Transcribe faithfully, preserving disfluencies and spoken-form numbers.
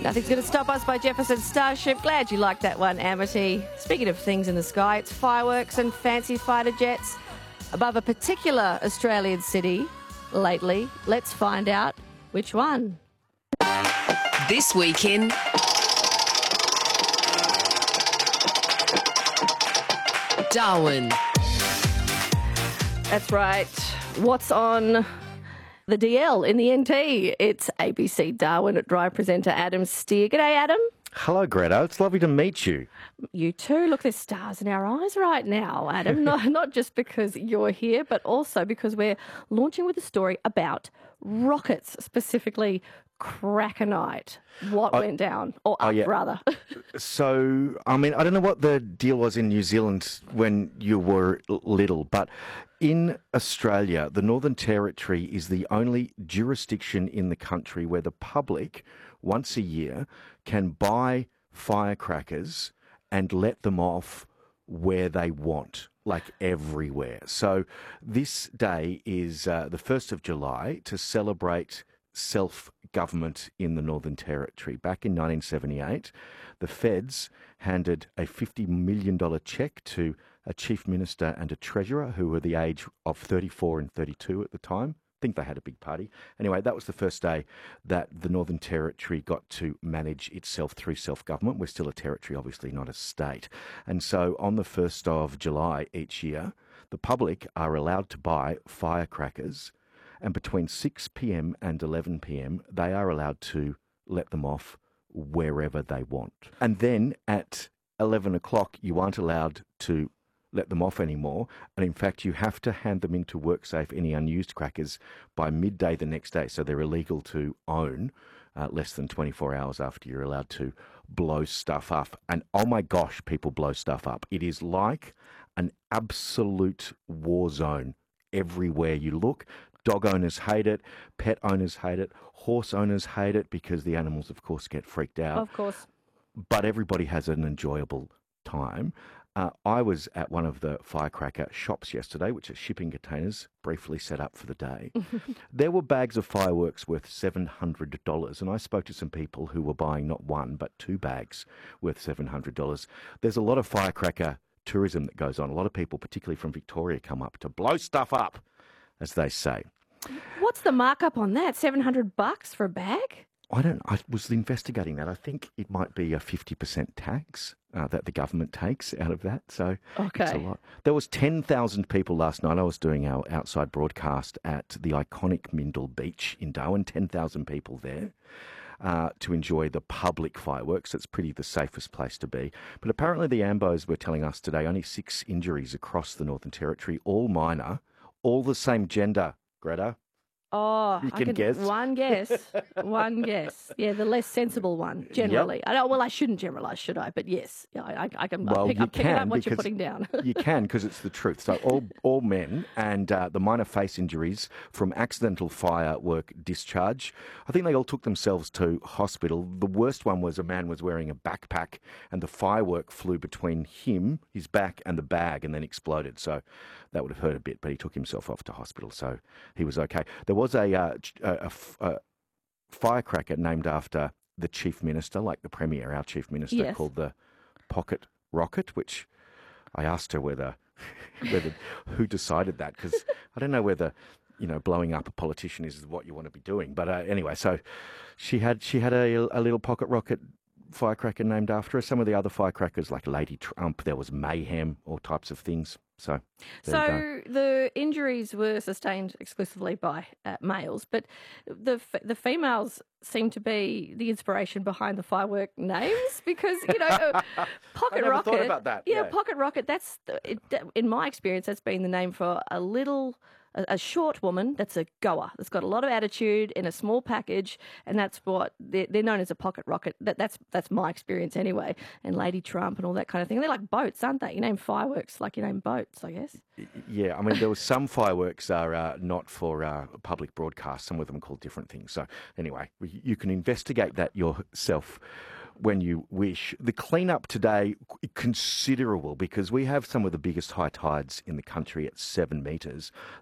Nothing's going to stop us by Jefferson Starship. Glad you liked that one, Amity. Speaking of things in the sky, it's fireworks and fancy fighter jets above a particular Australian city lately. Let's find out which one. This weekend, Darwin. That's right. What's on the D L in the N T? It's A B C Darwin at Drive presenter Adam Steer. G'day, Adam. Hello, Greta. It's lovely to meet you. You too. Look, there's stars in our eyes right now, Adam. not, not just because you're here, but also because we're launching with a story about rockets, specifically Krakenite. What I, went down? Or up, oh, yeah. rather. So, I mean, I don't know what the deal was in New Zealand when you were little, but in Australia, the Northern Territory is the only jurisdiction in the country where the public, once a year, can buy firecrackers and let them off where they want, like everywhere. So this day is uh, the first of July to celebrate self-government in the Northern Territory. Back in nineteen seventy-eight, the feds handed a fifty million dollars cheque to a chief minister and a treasurer who were the age of thirty-four and thirty-two at the time. I think they had a big party. Anyway, that was the first day that the Northern Territory got to manage itself through self-government. We're still a territory, obviously, not a state. And so on the first of July each year, the public are allowed to buy firecrackers, and between six p.m. and eleven p.m, they are allowed to let them off wherever they want. And then at eleven o'clock, you aren't allowed to let them off anymore. And in fact, you have to hand them into WorkSafe, any unused crackers, by midday the next day. So they're illegal to own uh, less than twenty-four hours after you're allowed to blow stuff up. And oh my gosh, people blow stuff up. It is like an absolute war zone everywhere you look. Dog owners hate it, pet owners hate it, horse owners hate it because the animals, of course, get freaked out. Of course. But everybody has an enjoyable time. Uh, I was at one of the firecracker shops yesterday, which are shipping containers, briefly set up for the day. There were bags of fireworks worth seven hundred dollars, and I spoke to some people who were buying not one, but two bags worth seven hundred dollars. There's a lot of firecracker tourism that goes on. A lot of people, particularly from Victoria, come up to blow stuff up, as they say. What's the markup on that? seven hundred bucks for a bag? I don't. I was investigating that. I think it might be a fifty percent tax uh, that the government takes out of that. So okay. It's a lot. There was ten thousand people last night. I was doing our outside broadcast at the iconic Mindil Beach in Darwin. ten thousand people there uh, to enjoy the public fireworks. It's pretty the safest place to be. But apparently the Ambos were telling us today only six injuries across the Northern Territory, all minor, all the same gender. Greta? Oh, you I can can guess. One guess. One guess. Yeah, the less sensible one, generally. Yep. I know, well, I shouldn't generalise, should I? But yes, yeah, I, I can Well, I'm, pick, you I'm picking can up what you're because putting down. You can, because it's the truth. So all all men and uh, the minor face injuries from accidental firework discharge, I think they all took themselves to hospital. The worst one was a man was wearing a backpack and the firework flew between him, his back and the bag and then exploded. So that would have hurt a bit, but he took himself off to hospital, so he was okay. There was a, uh, a, a, a firecracker named after the Chief Minister, like the Premier, our Chief Minister, Yes. called the Pocket Rocket, which I asked her whether, whether who decided that, because I don't know whether, you know, blowing up a politician is what you want to be doing. But uh, anyway, so she had she had a, a little pocket rocket firecracker named after her. Some of the other firecrackers, like Lady Trump, there was Mayhem, all types of things. So, so the injuries were sustained exclusively by uh, males, but the f- the females seem to be the inspiration behind the firework names because, you know, uh, Pocket I never Rocket. thought about that. Yeah, Yeah. Pocket Rocket. That's the, it, in my experience, that's been the name for a little. A, a short woman that's a goer, that's got a lot of attitude in a small package, and that's what they're, they're known as a pocket rocket. That, that's that's my experience anyway. And Lady Trump and all that kind of thing. They're like boats, aren't they? You name fireworks like you name boats, I guess. Yeah, I mean, there was some fireworks are uh, not for uh, public broadcast. Some of them are called different things. So anyway, you can investigate that yourself when you wish. The cleanup today, considerable, because we have some of the biggest high tides in the country at seven metres.